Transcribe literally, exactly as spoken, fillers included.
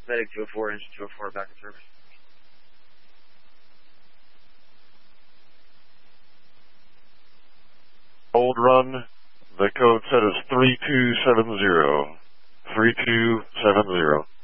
Medic two oh four, engine two oh four, back in service. Hold run. The code set is three two seven zero. three two seven zero.